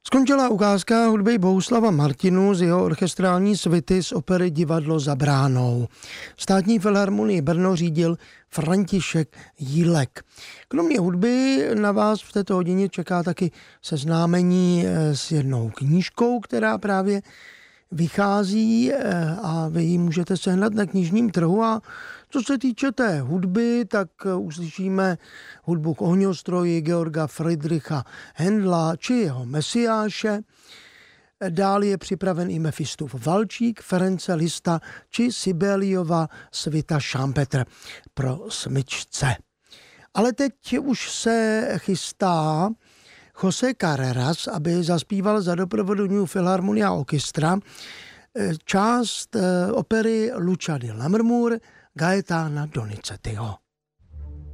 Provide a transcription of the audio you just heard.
Skončila ukázka hudby Bohuslava Martinů z jeho orchestrální svity z opery Divadlo za bránou. Státní filharmonii Brno řídil František Jílek. Kromě hudby na vás v této hodině čeká taky seznámení s jednou knížkou, která právě vychází a vy ji můžete sehnat na knižním trhu. A co se týče té hudby, tak uslyšíme hudbu k ohňostroji Georga Friedricha Händla či jeho Mesiáše. Dál je připraven i Mefistův Valčík, Ference Lista či Sibeliova svita Šampetr pro smyčce. Ale teď už se chystá José Carreras, aby zaspíval za doprovodu New Philharmonia Orchestra část opery Lucia di Lammermoor Gaetana Donizettiho.